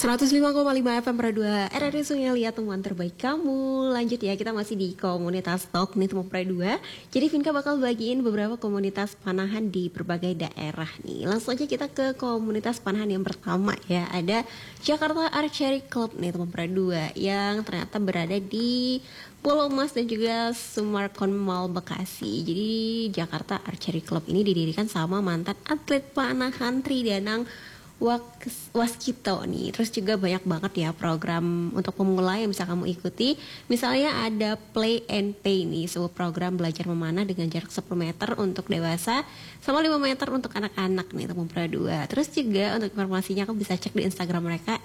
105,5 FM Pro 2 RRI Sungai Liat, temuan terbaik kamu. Lanjut ya, kita masih di komunitas Talk nih teman Pro 2. Jadi Vinka bakal bagiin beberapa komunitas panahan di berbagai daerah nih. Langsung aja kita ke komunitas panahan yang pertama ya. Ada Jakarta Archery Club nih teman Pro 2, yang ternyata berada di Pulau Mas dan juga Sumarkon Mall Bekasi. Jadi Jakarta Archery Club ini didirikan sama mantan atlet panahan Tridanang Waskito nih. Terus juga banyak banget ya program untuk pemula yang bisa kamu ikuti. Misalnya ada Play and Pay nih, sebuah program belajar memanah dengan jarak 10 meter untuk dewasa sama 5 meter untuk anak-anak nih teman Pro 2. Terus juga untuk informasinya kamu bisa cek di Instagram mereka